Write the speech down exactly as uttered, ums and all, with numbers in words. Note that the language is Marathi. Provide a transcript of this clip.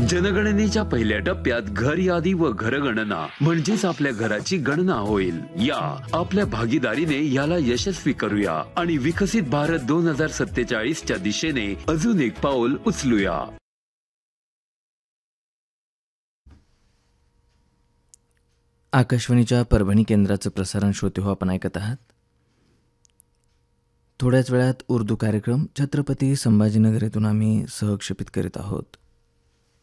जनगणनेच्या पहिल्या टप्प्यात घर यादी व घरगणना म्हणजेच आपल्या घराची गणना होईल। या आपल्या भागीदारीने याला यशस्वी करूया आणि विकसित भारत दोन हजार सत्तेचाळीस च्या दिशेने अजून एक पाऊल उचलूया। आकाशवाणीच्या परभणी केंद्राचं प्रसारण श्रोते हो आपण ऐकत आहात। थोड्याच वेळात उर्दू कार्यक्रम छत्रपती संभाजीनगर येथून आम्ही सहक्षेपित करीत आहोत।